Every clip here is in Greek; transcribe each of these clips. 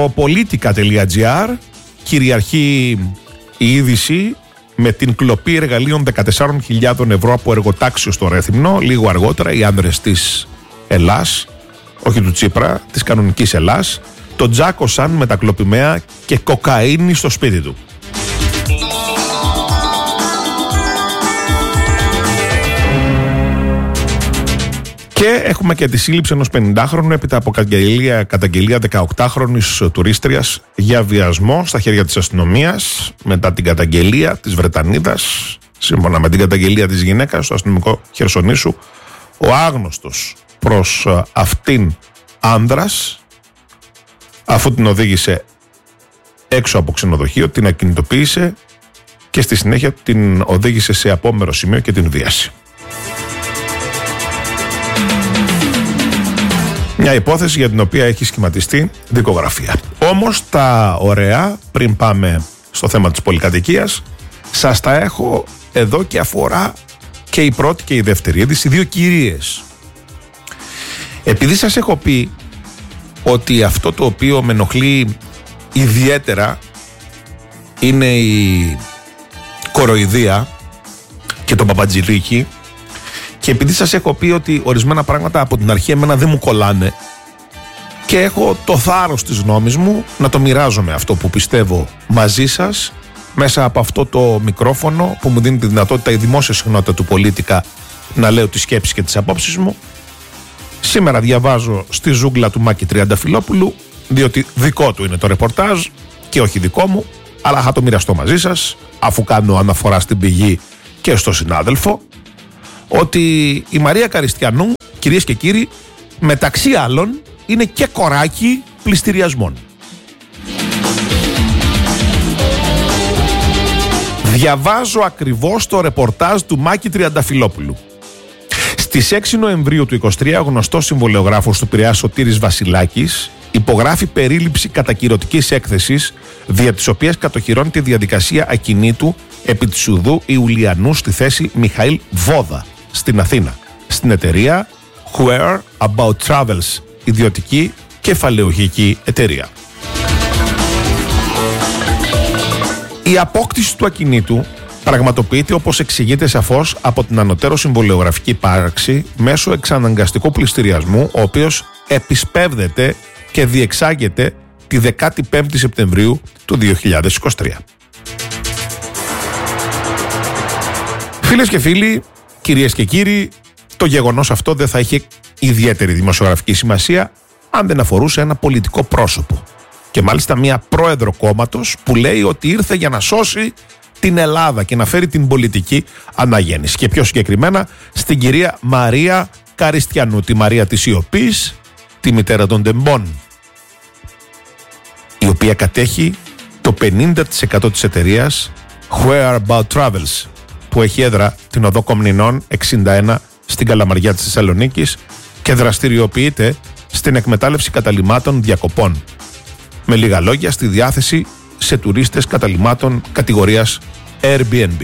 Στο politica.gr κυριαρχεί η είδηση με την κλοπή εργαλείων 14.000 ευρώ από εργοτάξιο στο Ρέθυμνο. Λίγο αργότερα οι άνδρες της Ελλάς, όχι του Τσίπρα, της κανονικής Ελλάς, τον τζάκωσαν με τα κλοπημαία και κοκαίνη στο σπίτι του. Και έχουμε και τη σύλληψη ενός 50χρονου έπειτα από καταγγελία 18χρονης τουρίστριας για βιασμό στα χέρια της αστυνομίας μετά την καταγγελία της Βρετανίδας. Σύμφωνα με την καταγγελία της γυναίκας στο αστυνομικό Χερσονήσου, ο άγνωστος προς αυτήν άνδρας, αφού την οδήγησε έξω από ξενοδοχείο, την ακινητοποίησε και στη συνέχεια την οδήγησε σε απόμερο σημείο και την βίασε. Μια υπόθεση για την οποία έχει σχηματιστεί δικογραφία. Όμως τα ωραία, πριν πάμε στο θέμα της πολυκατοικίας, σας τα έχω εδώ και αφορά και η πρώτη και η δεύτερη είδηση, δύο κυρίες. Επειδή σας έχω πει ότι αυτό το οποίο με ενοχλεί ιδιαίτερα είναι η κοροϊδία και το παπατζηλίκι, και επειδή σας έχω πει ότι ορισμένα πράγματα από την αρχή εμένα δεν μου κολλάνε και έχω το θάρρος της γνώμης μου να το μοιράζομαι αυτό που πιστεύω μαζί σας μέσα από αυτό το μικρόφωνο που μου δίνει τη δυνατότητα η δημόσια συχνότητα του Πολίτικα να λέω τις σκέψεις και τις απόψεις μου, σήμερα διαβάζω στη ζούγκλα του Μάκη Τριανταφυλόπουλου, διότι δικό του είναι το ρεπορτάζ και όχι δικό μου, αλλά θα το μοιραστώ μαζί σας αφού κάνω αναφορά στην πηγή και στο συνάδελφο, ότι η Μαρία Καριστιανού, κυρίες και κύριοι, μεταξύ άλλων είναι και κοράκι πληστηριασμών. Διαβάζω ακριβώς το ρεπορτάζ του Μάκη Τριανταφυλόπουλου. Στις 6 Νοεμβρίου του 2023, ο γνωστός συμβολιογράφος του Πειραιά Σωτήρης Βασιλάκης υπογράφει περίληψη κατακυρωτικής έκθεσης, δια της οποίας κατοχυρώνει τη διαδικασία ακινήτου επί της Ουδού Ιουλιανού στη θέση Μιχαήλ Βόδα στην Αθήνα, στην εταιρεία Where About Travels, ιδιωτική κεφαλαιοχική εταιρεία. Η απόκτηση του ακινήτου πραγματοποιείται, όπως εξηγείται σαφώς, από την ανωτέρω συμβολιογραφική πράξη μέσω εξαναγκαστικού πληστηριασμού, ο οποίος επισπεύδεται και διεξάγεται τη 15η Σεπτεμβρίου του 2023. Φίλες και φίλοι, κυρίες και κύριοι, το γεγονός αυτό δεν θα είχε ιδιαίτερη δημοσιογραφική σημασία αν δεν αφορούσε ένα πολιτικό πρόσωπο. Και μάλιστα μια πρόεδρο κόμματος που λέει ότι ήρθε για να σώσει την Ελλάδα και να φέρει την πολιτική αναγέννηση. Και πιο συγκεκριμένα στην κυρία Μαρία Καριστιανού, τη Μαρία της Ιωπής, τη μητέρα των τεμπών, η οποία κατέχει το 50% της εταιρείας Where About Travels, που έχει έδρα την οδό Κομνηνών 61 στην Καλαμαριά της Θεσσαλονίκης και δραστηριοποιείται στην εκμετάλλευση καταλυμάτων διακοπών. Με λίγα λόγια, στη διάθεση σε τουρίστες καταλυμάτων κατηγορίας Airbnb.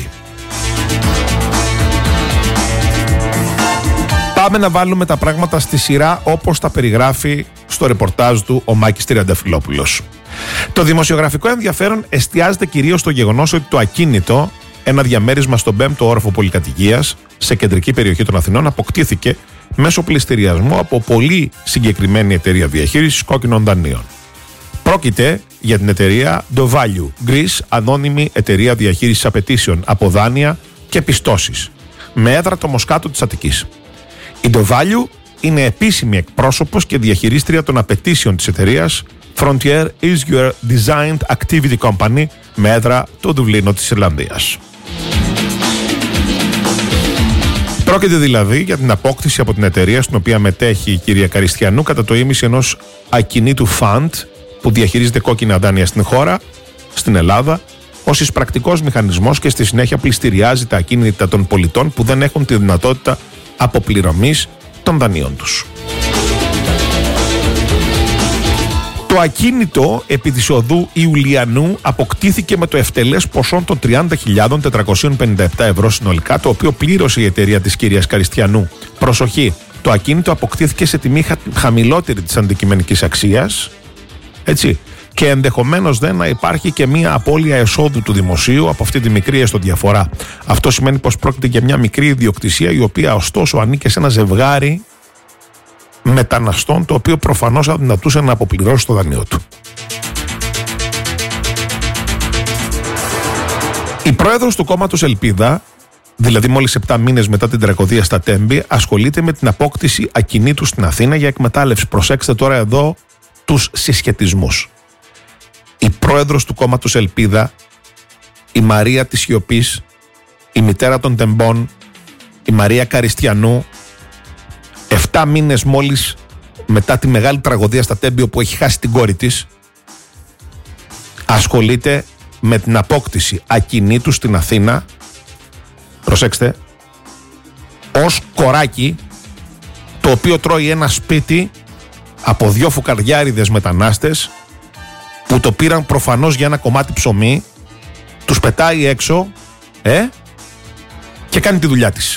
Πάμε να βάλουμε τα πράγματα στη σειρά όπως τα περιγράφει στο ρεπορτάζ του ο Μάκης Τριανταφυλόπουλος. Το δημοσιογραφικό ενδιαφέρον εστιάζεται κυρίως στο γεγονός ότι το ακίνητο, ένα διαμέρισμα στον 5ο όροφο πολυκατοικίας σε κεντρική περιοχή των Αθηνών, αποκτήθηκε μέσω πληστηριασμού από πολύ συγκεκριμένη εταιρεία διαχείρισης κόκκινων δανείων. Πρόκειται για την εταιρεία The Value Greece, ανώνυμη εταιρεία διαχείρισης απαιτήσεων από δάνεια και πιστώσεις, με έδρα το Μοσκάτο της Αττικής. Η The Value είναι επίσημη εκπρόσωπος και διαχειρίστρια των απαιτήσεων της εταιρείας Frontier Israel Designed Activity Company, με έδρα το Δουβλίνο της Ιρλανδίας. Πρόκειται δηλαδή για την απόκτηση από την εταιρεία στην οποία μετέχει η κυρία Καριστιανού κατά το ίμιση ενός ακινήτου fund που διαχειρίζεται κόκκινα δάνεια στην χώρα, στην Ελλάδα, ως εισπρακτικός μηχανισμός και στη συνέχεια πληστηριάζει τα ακίνητα των πολιτών που δεν έχουν τη δυνατότητα αποπληρωμής των δανείων τους. Το ακίνητο επί της οδού Ιουλιανού αποκτήθηκε με το ευτελές ποσό των 30.457 ευρώ συνολικά, το οποίο πλήρωσε η εταιρεία της κυρίας Καριστιανού. Προσοχή, το ακίνητο αποκτήθηκε σε τιμή χαμηλότερη της αντικειμενικής αξίας, έτσι, και ενδεχομένως δεν να υπάρχει και μία απώλεια εσόδου του δημοσίου από αυτή τη μικρή έστω διαφορά. Αυτό σημαίνει πως πρόκειται για μια μικρή ιδιοκτησία, η οποία ωστόσο ανήκει σε ένα ζευγάρι μεταναστών, το οποίο προφανώς αδυνατούσε να αποπληρώσει το δανείο του. Η πρόεδρος του κόμματος Ελπίδα, δηλαδή μόλις 7 μήνες μετά την τραγωδία στα Τέμπη, ασχολείται με την απόκτηση ακινήτου στην Αθήνα για εκμετάλλευση. Προσέξτε τώρα εδώ τους συσχετισμούς. Η πρόεδρος του κόμματος Ελπίδα, η Μαρία της Σιωπής, η μητέρα των Τεμπών, η Μαρία Καριστιανού, 7 μήνες μόλις μετά τη μεγάλη τραγωδία στα Τέμπη, όπου έχει χάσει την κόρη της, ασχολείται με την απόκτηση ακινήτου στην Αθήνα, προσέξτε, ως κοράκι, το οποίο τρώει ένα σπίτι από 2 φουκαριάριδες μετανάστες που το πήραν προφανώς για ένα κομμάτι ψωμί, τους πετάει έξω και κάνει τη δουλειά της.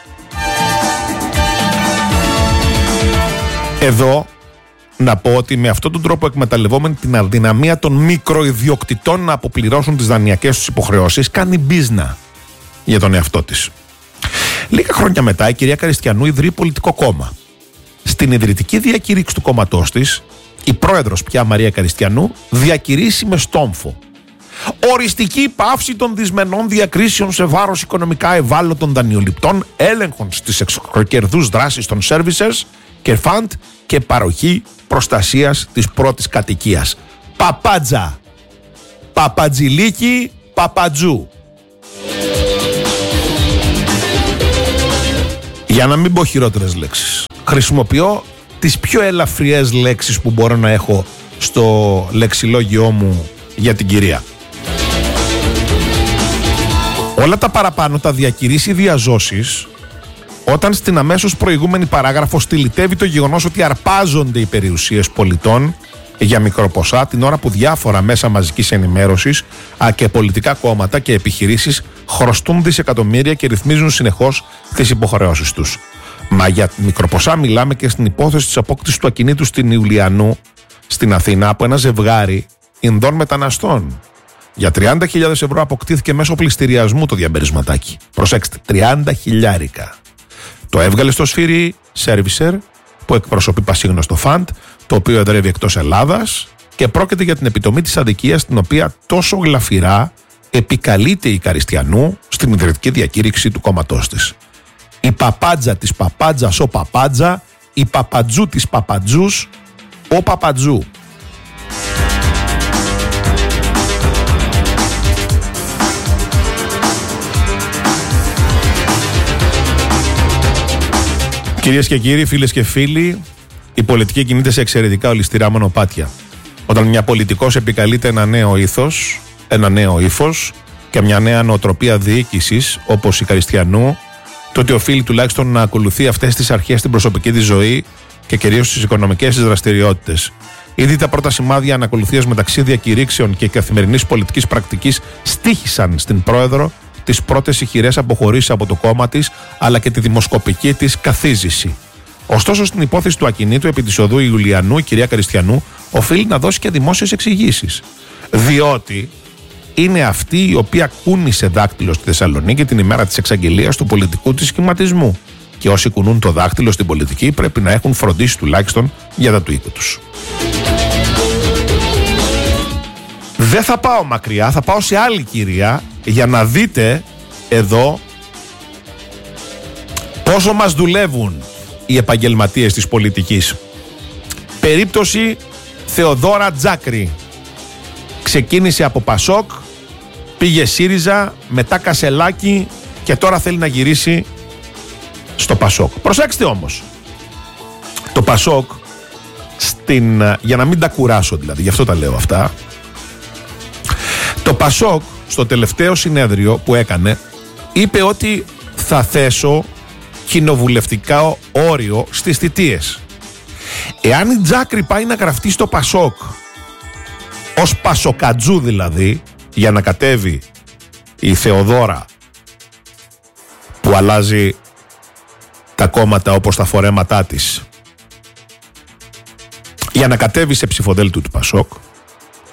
Εδώ να πω ότι με αυτόν τον τρόπο, εκμεταλλευόμενη την αδυναμία των μικροϊδιοκτητών να αποπληρώσουν τις δανειακές τους υποχρεώσεις, κάνει μπίζνα για τον εαυτό της. Λίγα χρόνια μετά η κυρία Καριστιανού ιδρύει πολιτικό κόμμα. Στην ιδρυτική διακήρυξη του κόμματός της, η πρόεδρος πια Μαρία Καριστιανού διακηρύσει με στόμφο: οριστική πάυση των δυσμενών διακρίσεων σε βάρος οικονομικά ευάλωτων δανειοληπτών, έλεγχων στις εξωκερδούς δράσεις των services και fund και παροχή προστασίας της πρώτης κατοικίας. Παπάτζα, παπατζηλίκι, παπατζού. Για να μην πω χειρότερες λέξεις, χρησιμοποιώ τις πιο ελαφριές λέξεις που μπορώ να έχω στο λεξιλόγιό μου για την κυρία. Όλα τα παραπάνω τα διακηρύσει διαζώσεις, όταν στην αμέσως προηγούμενη παράγραφο στυλιτεύει το γεγονός ότι αρπάζονται οι περιουσίες πολιτών για μικροποσά, την ώρα που διάφορα μέσα μαζικής ενημέρωσης και πολιτικά κόμματα και επιχειρήσεις χρωστούν δισεκατομμύρια και ρυθμίζουν συνεχώς τις υποχρεώσεις τους. Μα για μικροποσά μιλάμε και στην υπόθεση της απόκτησης του ακινήτου στην Ιουλιανού, στην Αθήνα, από ένα ζευγάρι Ινδών μεταναστών. Για 30.000 ευρώ αποκτήθηκε μέσω πληστηριασμού το διαμερισματάκι. Προσέξτε, 30.000. Το έβγαλε στο σφύρι Servicer, που εκπροσωπεί πασίγνωστο φαντ, το οποίο εδρεύει εκτός Ελλάδας, και πρόκειται για την επιτομή της αδικίας, την οποία τόσο γλαφυρά επικαλείται η Καριστιανού στην ιδρυτική διακήρυξη του κόμματός της. Η παπάτζα της παπάτζας ο παπάτζα, η παπατζού της παπατζούς ο παπατζού. Κυρίες και κύριοι, φίλες και φίλοι, η πολιτική κινείται σε εξαιρετικά ολισθηρά μονοπάτια. Όταν μια πολιτικός επικαλείται ένα νέο ήθος, ένα νέο ύφος και μια νέα νοοτροπία διοίκησης, όπως η Καριστιανού, τότε οφείλει τουλάχιστον να ακολουθεί αυτές τις αρχές στην προσωπική της ζωή και κυρίως στις οικονομικές της δραστηριότητες. Ήδη τα πρώτα σημάδια ανακολουθίας μεταξύ διακηρύξεων και καθημερινής πολιτικής πρακτικής στοίχησαν στην πρόεδρο τις πρώτες ηχηρές αποχωρήσεις από το κόμμα της, αλλά και τη δημοσκοπική της καθίζηση. Ωστόσο, στην υπόθεση του ακινήτου επί της οδού Ιουλιανού, η κυρία Καριστιανού οφείλει να δώσει και δημόσιες εξηγήσεις. Διότι είναι αυτή η οποία κούνησε δάκτυλο στη Θεσσαλονίκη την ημέρα της εξαγγελίας του πολιτικού της σχηματισμού. Και όσοι κουνούν το δάκτυλο στην πολιτική πρέπει να έχουν φροντίσει τουλάχιστον για τα του οίκου τους. Δεν θα πάω μακριά, θα πάω σε άλλη κυρία για να δείτε εδώ πόσο μας δουλεύουν οι επαγγελματίες της πολιτικής. Περίπτωση Θεοδόρα Τζάκρη. Ξεκίνησε από Πασόκ, πήγε ΣΥΡΙΖΑ, μετά Κασελάκη και τώρα θέλει να γυρίσει στο Πασόκ. Προσέξτε όμως, το Πασόκ, για να μην τα κουράσω δηλαδή, γι' αυτό τα λέω αυτά, το Πασόκ στο τελευταίο συνέδριο που έκανε είπε ότι θα θέσω κοινοβουλευτικά όριο στις θητείες. Εάν η Τζάκρη πάει να γραφτεί στο Πασόκ ως Πασοκατζού δηλαδή, για να κατέβει η Θεοδόρα που αλλάζει τα κόμματα όπως τα φορέματά της, για να κατέβει σε ψηφοδέλτιο του Πασόκ,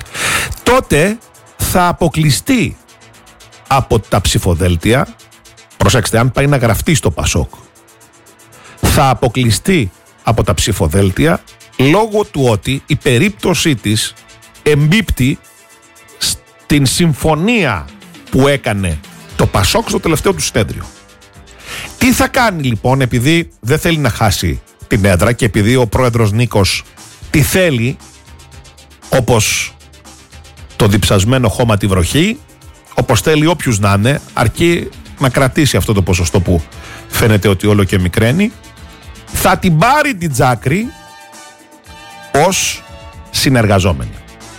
τότε θα αποκλειστεί από τα ψηφοδέλτια. Προσέξτε, αν πάει να γραφτεί στο ΠΑΣΟΚ, θα αποκλειστεί από τα ψηφοδέλτια λόγω του ότι η περίπτωσή της εμπίπτει στην συμφωνία που έκανε το ΠΑΣΟΚ στο τελευταίο του συνέδριο. Τι θα κάνει λοιπόν, επειδή δεν θέλει να χάσει την έδρα και επειδή ο πρόεδρος Νίκος τη θέλει, όπως το διψασμένο χώμα τη βροχή, όπως θέλει όποιους να είναι, αρκεί να κρατήσει αυτό το ποσοστό που φαίνεται ότι όλο και μικραίνει, θα την πάρει την Τζάκρη ως συνεργαζόμενη.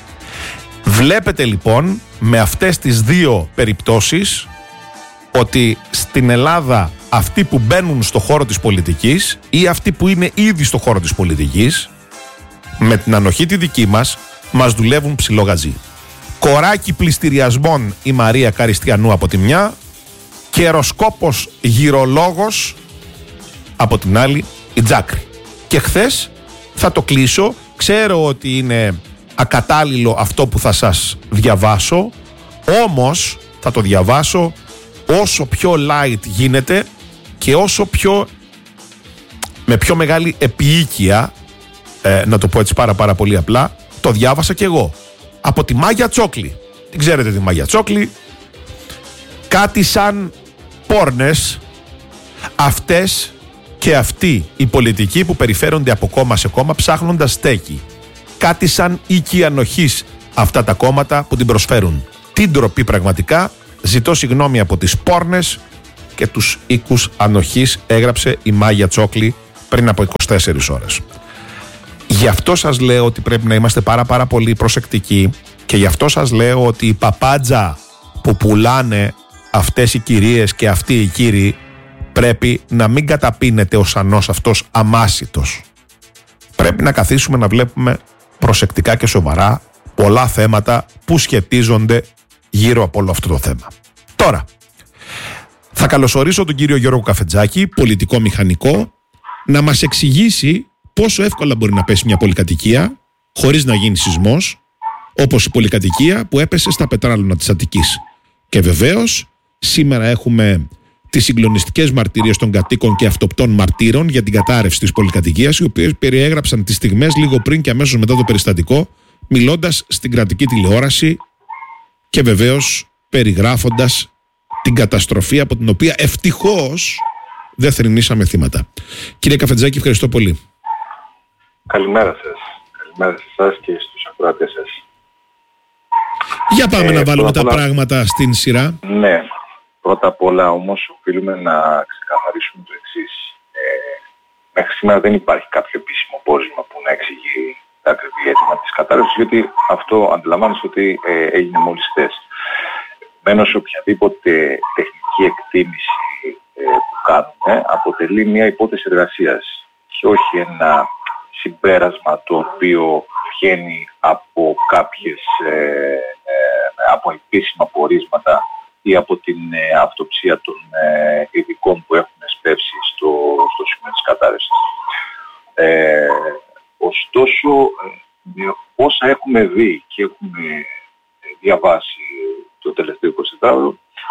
Βλέπετε λοιπόν με αυτές τις δύο περιπτώσεις ότι στην Ελλάδα αυτοί που μπαίνουν στο χώρο της πολιτικής ή αυτοί που είναι ήδη στο χώρο της πολιτικής, με την ανοχή τη δική μας δουλεύουν ψηλό γαζί. Κοράκι πληστηριασμών η Μαρία Καριστιανού από τη μια, καιροσκόπος γυρολόγος από την άλλη η Τζάκρη. Και χθες θα το κλείσω, ξέρω ότι είναι ακατάλληλο αυτό που θα σας διαβάσω, όμως θα το διαβάσω όσο πιο light γίνεται και όσο πιο με πιο μεγάλη επίοικια, να το πω έτσι πάρα πολύ απλά, το διάβασα κι εγώ. Από τη Μάγια Τσόκλη. Την ξέρετε τη Μάγια Τσόκλη? Κάτι σαν πόρνες αυτές και αυτοί οι πολιτικοί που περιφέρονται από κόμμα σε κόμμα ψάχνοντας στέκη. Κάτι σαν οίκη ανοχής αυτά τα κόμματα που την προσφέρουν. Τι ντροπή πραγματικά. Ζητώ συγγνώμη από τις πόρνες και τους οίκους ανοχής, έγραψε η Μάγια Τσόκλη πριν από 24 ώρες. Γι' αυτό σας λέω ότι πρέπει να είμαστε πάρα πολύ προσεκτικοί και γι' αυτό σας λέω ότι η παπάντζα που πουλάνε αυτές οι κυρίες και αυτοί οι κύριοι πρέπει να μην καταπίνεται ο σανός αυτός αμάσιτος. Πρέπει να καθίσουμε να βλέπουμε προσεκτικά και σοβαρά πολλά θέματα που σχετίζονται γύρω από όλο αυτό το θέμα. Τώρα, θα καλωσορίσω τον κύριο Γιώργο Καφετζάκη, πολιτικό μηχανικό, να μας εξηγήσει πόσο εύκολα μπορεί να πέσει μια πολυκατοικία χωρίς να γίνει σεισμός, όπως η πολυκατοικία που έπεσε στα πετράλωνα της Αττικής. Και βεβαίως, σήμερα έχουμε τις συγκλονιστικές μαρτυρίες των κατοίκων και αυτοπτών μαρτύρων για την κατάρρευση της πολυκατοικίας, οι οποίες περιέγραψαν τις στιγμές λίγο πριν και αμέσως μετά το περιστατικό, μιλώντας στην κρατική τηλεόραση και βεβαίως περιγράφοντας την καταστροφή από την οποία ευτυχώς δεν θρηνήσαμε θύματα. Κύριε Καφετζάκη, ευχαριστώ πολύ. Καλημέρα σας. Καλημέρα σε εσάς και στους ακροατές σας. Για πάμε να βάλουμε τα πράγματα στην σειρά. Ναι. Πρώτα απ' όλα όμως οφείλουμε να ξεκαθαρίσουμε το εξής. Μέχρι σήμερα δεν υπάρχει κάποιο επίσημο πόρισμα που να εξηγεί τα ακριβή αίτημα της κατάρρευσης, γιατί αυτό αντιλαμβάνεστε ότι έγινε μόλις χθες. Μένω σε οποιαδήποτε τεχνική εκτίμηση που κάνουμε αποτελεί μια υπόθεση εργασίας και όχι ένα συμπέρασμα το οποίο βγαίνει από κάποιες από επίσημα πορίσματα ή από την αυτοψία των ειδικών που έχουν σπεύσει στο σημείο της κατάρρευσης. Ωστόσο, όσα έχουμε δει και έχουμε διαβάσει το τελευταίο 24ωρο,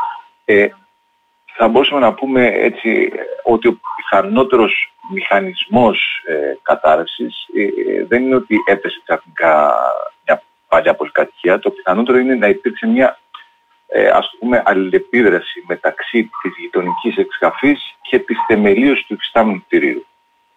θα μπορούσαμε να πούμε έτσι ότι ο πιθανότερος μηχανισμός κατάρρευσης δεν είναι ότι έπεσε ξαφνικά μια παλιά πολυκατοικία. Το πιθανότερο είναι να υπήρξε μια ας το πούμε αλληλεπίδραση μεταξύ της γειτονικής εξκαφής και της θεμελίωσης του υφιστάμενου κτηρίου.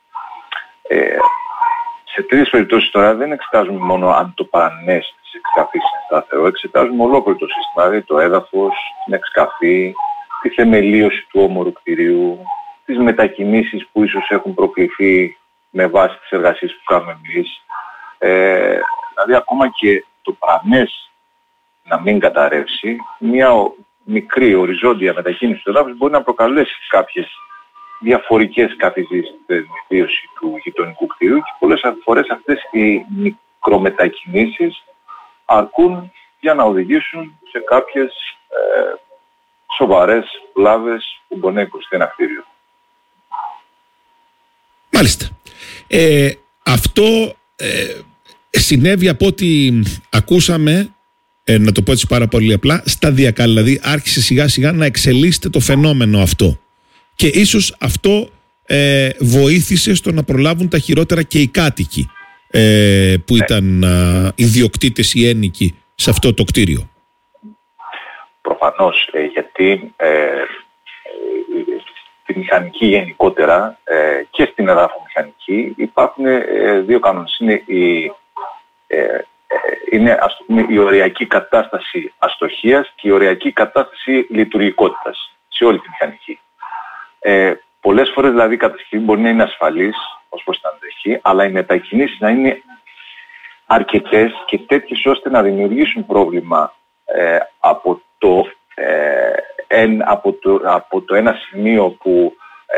Σε τέτοιες περιπτώσεις τώρα δεν εξετάζουμε μόνο αν το παρανές της εξκαφής είναι σταθερό, εξετάζουμε ολόκληρο το σύστημα, δηλαδή το έδαφος, την εξκαφή, τη θεμελίωση του όμορου κτηρίου, τις μετακινήσεις που ίσως έχουν προκληθεί με βάση τις εργασίες που κάνουμε εμείς. Δηλαδή ακόμα και το παρανές να μην καταρρεύσει, μια μικρή οριζόντια μετακίνηση του εδάφους μπορεί να προκαλέσει κάποιες διαφορικές καθηγήσεις στην βίωση του γειτονικού κτηρίου και πολλές φορές αυτές οι μικρομετακινήσεις αρκούν για να οδηγήσουν σε κάποιες σοβαρές βλάβες που μπορεί να υποστεί ένα κτίριο. Μάλιστα. Αυτό συνέβη από ό,τι ακούσαμε να το πω έτσι πάρα πολύ απλά, σταδιακά. Δηλαδή άρχισε σιγά σιγά να εξελίσσεται το φαινόμενο αυτό. Και ίσως αυτό βοήθησε στο να προλάβουν τα χειρότερα και οι κάτοικοι που ήταν ιδιοκτήτες ή ένοικοι σε αυτό το κτίριο. Προφανώς, γιατί στη μηχανική γενικότερα και στην εδάφο-μηχανική υπάρχουν δύο κανόνες. Είναι ας το πούμε, η οριακή κατάσταση αστοχίας και η οριακή κατάσταση λειτουργικότητας σε όλη τη μηχανική. Πολλές φορές δηλαδή η κατασκευή μπορεί να είναι ασφαλής ως προς την αντοχή, αλλά οι μετακινήσεις να είναι αρκετές και τέτοιες ώστε να δημιουργήσουν πρόβλημα από το ένα σημείο που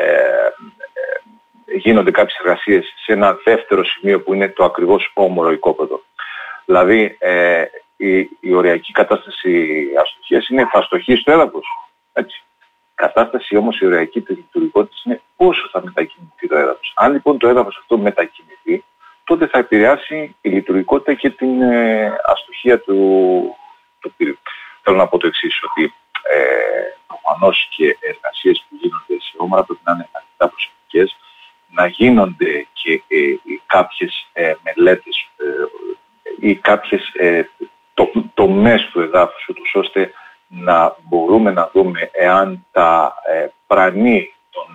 γίνονται κάποιες εργασίες σε ένα δεύτερο σημείο που είναι το ακριβώς όμορο οικόπεδο. Δηλαδή η οριακή κατάσταση αστοχίας είναι θα αστοχεί στο έδαφος. Έτσι. Η κατάσταση όμως η οριακή της λειτουργικότητας είναι πόσο θα μετακινηθεί το έδαφος. Αν λοιπόν το έδαφος αυτό μετακινηθεί, τότε θα επηρεάσει η λειτουργικότητα και την αστοχία του κτίριου. Θέλω να πω το εξής, ότι προφανώς και εργασίες που γίνονται σε όμορα πρέπει να είναι αρκετά προσεκτικές, να γίνονται και κάποιες μελέτες ή κάποιες τομές του εδάφους, ούτως ώστε να μπορούμε να δούμε εάν τα πρανή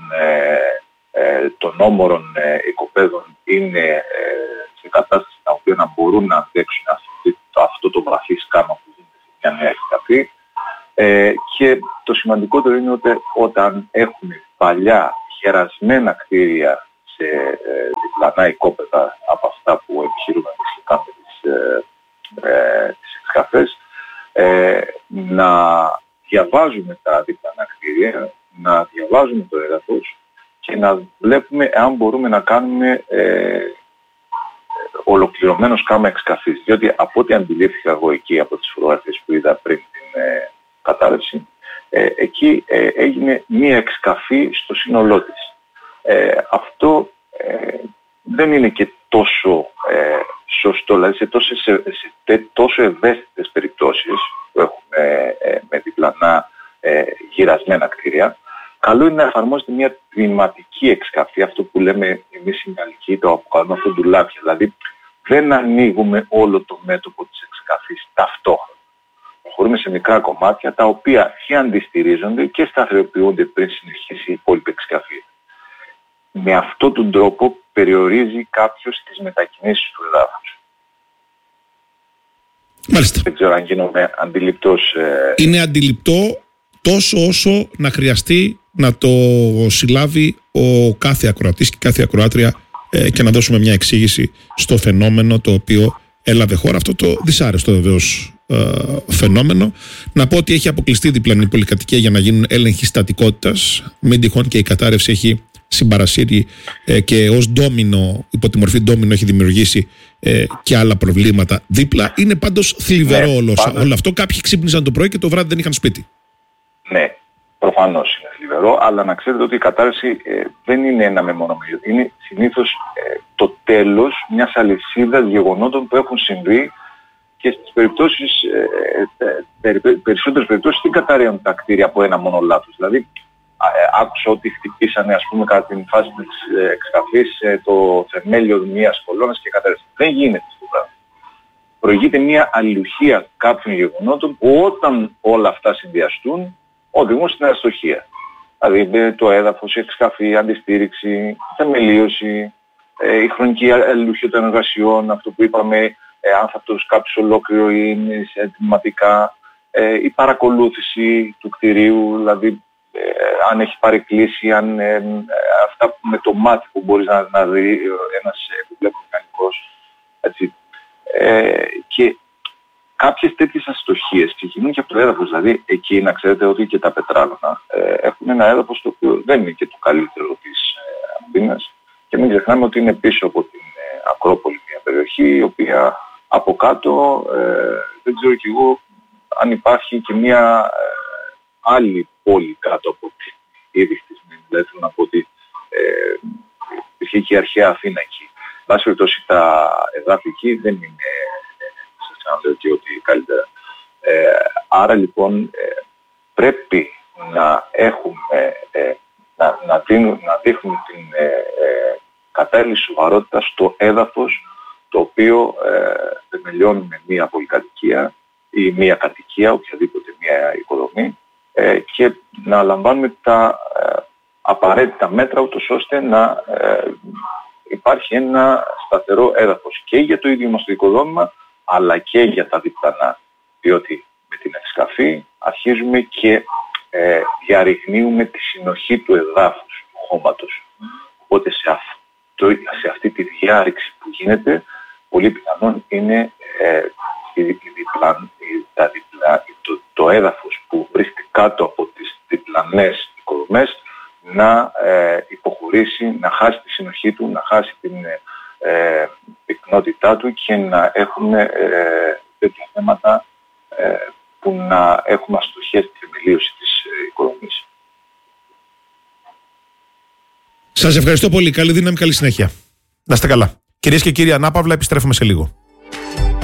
των όμορων οικοπαίδων είναι σε κατάσταση τα οποία να μπορούν να αντέξουν αυτό το βαθύ σκάμα που γίνεται σε μια νέα εκταφή. Και το σημαντικότερο είναι ότι όταν έχουμε παλιά γερασμένα κτίρια σε διπλανά οικόπεδα από αυτά που επιχειρούμε να κάνουμε τις εξκαφές, να διαβάζουμε τα διπλανά κτίρια, να διαβάζουμε το έδαφος και να βλέπουμε αν μπορούμε να κάνουμε ολοκληρωμένο σκάμα εξκαφής. Διότι από ό,τι αντιλήφθηκα εγώ εκεί από τις φωτογραφίες που είδα πριν την κατάρρευση, εκεί έγινε μία εξκαφή στο σύνολό της. Αυτό δεν είναι και τόσο σωστό, δηλαδή σε τόσο ευαίσθητες περιπτώσεις που έχουμε με διπλανά γυρασμένα κτίρια, καλό είναι να εφαρμόζεται μια τμηματική εξκαφή, αυτό που λέμε εμείς οι Γαλλικοί, το αποκαλούμε αυτό ντουλάπια. Δηλαδή δεν ανοίγουμε όλο το μέτωπο της εξκαφής ταυτόχρονα. Προχωρούμε σε μικρά κομμάτια τα οποία και αντιστηρίζονται και σταθεροποιούνται πριν συνεχίσει η υπόλοιπη εξκαφή. Με αυτόν τον τρόπο περιορίζει κάποιος τις μετακινήσεις του εδάφους. Μάλιστα. Δεν ξέρω αν γίνομαι αντιληπτός. Είναι αντιληπτό τόσο όσο να χρειαστεί να το συλλάβει ο κάθε ακροατής και κάθε ακροάτρια και να δώσουμε μια εξήγηση στο φαινόμενο το οποίο έλαβε χώρα. Αυτό το δυσάρεστο βεβαίως φαινόμενο. Να πω ότι έχει αποκλειστεί διπλανή πολυκατοικία για να γίνουν έλεγχοι στατικότητας. Μην τυχόν και η κατάρρευση έχει συμπαρασύρει και ως ντόμινο, υπό τη μορφή ντόμινο έχει δημιουργήσει και άλλα προβλήματα δίπλα. Είναι πάντως θλιβερό όλο αυτό. Κάποιοι ξύπνησαν το πρωί και το βράδυ δεν είχαν σπίτι. Ναι, προφανώς είναι θλιβερό, αλλά να ξέρετε ότι η κατάρρευση δεν είναι ένα μεμονωμένο. Είναι συνήθως το τέλος μιας αλυσίδας γεγονότων που έχουν συμβεί και στις περιπτώσεις, περισσότερες περιπτώσεις δεν καταραίουν τα κτίρια από ένα μόνο λάθος. Δηλαδή, άκουσα ότι χτυπήσανε, ας πούμε, κατά την φάση της εξκαφής το θεμέλιο μιας κολόνας και κατάρρευση. Δεν γίνεται αυτό το πράγμα. Προηγείται μια αλληλουχία κάποιων γεγονότων που όταν όλα αυτά συνδυαστούν οδηγούν στην αστοχία. Δηλαδή το έδαφος, η εξκαφή, η αντιστήριξη, η θεμελίωση, η χρονική αλληλουχία των εργασιών, αυτό που είπαμε, αν θα το σκάψει ολόκληρο ή είναι τμηματικά, η παρακολούθηση του κτηρίου, δηλαδή αν έχει παρεκκλήσει, αν αυτά που με το μάτι που μπορείς να δει ένας επιβλέπων μηχανικός, έτσι. Και κάποιες τέτοιες αστοχίες ξεκινούν και από το έδαφος. Δηλαδή εκεί να ξέρετε ότι και τα πετράλωνα έχουν ένα έδαφος το οποίο δεν είναι και το καλύτερο της Αθήνας και μην ξεχνάμε ότι είναι πίσω από την Ακρόπολη μια περιοχή η οποία από κάτω δεν ξέρω κι εγώ αν υπάρχει και μια άλλη πόλη κάτω από την ήδη χτισμένη. Δηλαδή θέλω να πω ότι υπήρχε και η αρχαία Αθήνα εκεί. Βάσει περιπτώσει τα εδάφη εκεί δεν είναι, σας ξαναλέω και ότι καλύτερα. Άρα λοιπόν πρέπει να έχουμε, να δείχνουμε την κατάλληλη σοβαρότητα στο έδαφος το οποίο θεμελιώνουμε μία πολυκατοικία ή μία κατοικία, οποιαδήποτε μία οικοδομή, και να λαμβάνουμε τα απαραίτητα μέτρα ούτως ώστε να υπάρχει ένα σταθερό έδαφος και για το ίδιο μας το οικοδόμημα αλλά και για τα διπλανά, διότι με την εξκαφή αρχίζουμε και διαρριγνύουμε τη συνοχή του εδάφους, του χώματος. Οπότε σε αυτή τη διάρρηξη που γίνεται, πολύ πιθανόν είναι το έδαφος που βρίσκεται κάτω από τις διπλανές οικοδομές να υποχωρήσει, να χάσει τη συνοχή του, να χάσει την πυκνότητά του και να έχουμε τέτοια θέματα που να έχουμε αστοχές στη θεμελίωση της οικοδομής. Σας ευχαριστώ πολύ. Καλή δύναμη, καλή συνέχεια. Να είστε καλά. Κυρίες και κύριοι, ανάπαυλα, επιστρέφουμε σε λίγο.